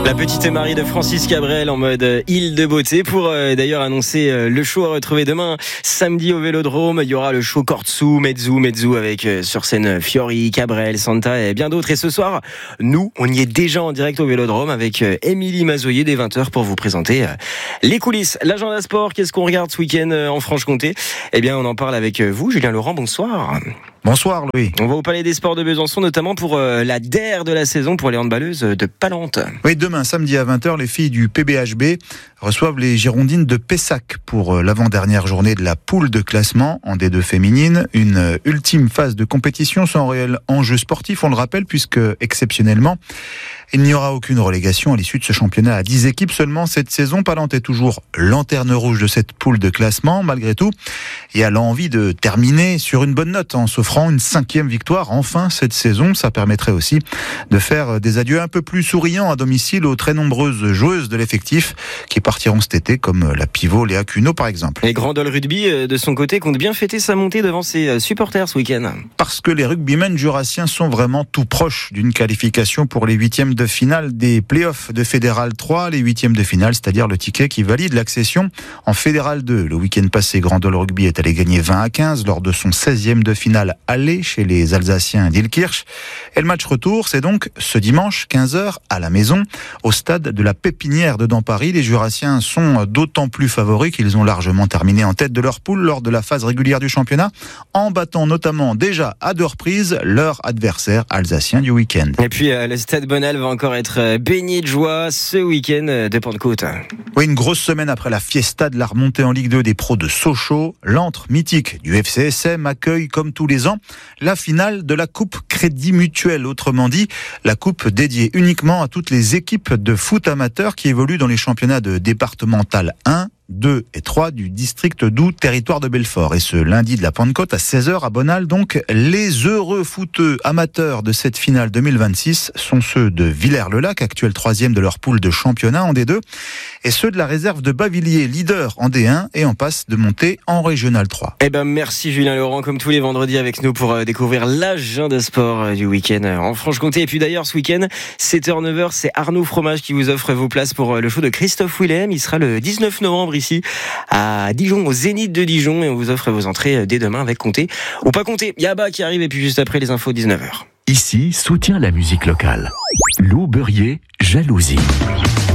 La petite Marie de Francis Cabrel en mode île de beauté pour d'ailleurs annoncer le show à retrouver demain samedi au Vélodrome. Il y aura le show Cortsu, Mezzu avec sur scène Fiori, Cabrel, Santa et bien d'autres. Et ce soir, nous, on y est déjà en direct au Vélodrome avec Émilie Mazoyer dès 20h pour vous présenter les coulisses. L'agenda sport, qu'est-ce qu'on regarde ce week-end en Franche-Comté? Eh bien, on en parle avec vous, Julien Laurent, bonsoir. Bonsoir Louis. On va au Palais des Sports de Besançon, notamment pour la DER de la saison pour les handballeuses de Palente. Oui, demain, samedi à 20h, les filles du PBHB reçoivent les Girondines de Pessac pour l'avant-dernière journée de la poule de classement en D2 féminine. Une ultime phase de compétition sans réel enjeu sportif, on le rappelle, puisque exceptionnellement, il n'y aura aucune relégation à l'issue de ce championnat à 10 équipes seulement cette saison. Palente est toujours lanterne rouge de cette poule de classement. Malgré tout, il y a l'envie de terminer sur une bonne note en s'offrant une 5e victoire enfin cette saison. Ça permettrait aussi de faire des adieux un peu plus souriants à domicile aux très nombreuses joueuses de l'effectif qui partiront cet été, comme la pivot Léa Cuno par exemple. Et Grandol Rugby, de son côté, compte bien fêter sa montée devant ses supporters ce week-end. Parce que les rugbymen jurassiens sont vraiment tout proches d'une qualification pour les 8e de finale des playoffs de Fédéral 3, les 8e de finale, c'est-à-dire le ticket qui valide l'accession en Fédéral 2. Le week-end passé, Grandol Rugby est allé gagner 20-15 lors de son 16e de finale aller chez les Alsaciens d'Ilkirch. Et le match retour, c'est donc ce dimanche, 15h, à la maison, au stade de la Pépinière de Paris. Les Jurassiens sont d'autant plus favoris qu'ils ont largement terminé en tête de leur poule lors de la phase régulière du championnat, en battant notamment déjà à 2 reprises leur adversaire alsacien du week-end. Et puis le stade Bonal va encore être baigné de joie ce week-end de Pentecôte. Oui, une grosse semaine après la fiesta de la remontée en Ligue 2 des pros de Sochaux, l'antre mythique du FCSM accueille comme tous les ans la finale de la Coupe Crédit Mutuel, autrement dit la coupe dédiée uniquement à toutes les équipes de foot amateurs qui évoluent dans les championnats de départemental 1, 2 et 3 du district d'Oud, territoire de Belfort. Et ce lundi de la Pentecôte à 16h à Bonal, donc, les heureux footeux amateurs de cette finale 2026 sont ceux de Villers-le-Lac, actuel 3e de leur poule de championnat en D2, et ceux de la réserve de Bavilliers, leader en D1 et en passe de monter en Régional 3. Eh ben, merci Julien Laurent, comme tous les vendredis avec nous pour découvrir l'agenda sport du week-end en Franche-Comté. Et puis d'ailleurs, ce week-end, 7h-9h, c'est Arnaud Fromage qui vous offre vos places pour le show de Christophe Willem. Il sera le 19 novembre ici à Dijon, au Zénith de Dijon, et on vous offre vos entrées dès demain avec Comté ou pas Comté. Il y a Abba qui arrive et puis juste après les infos 19h. Ici, soutient la musique locale. Lou Beurrier, Jalousie.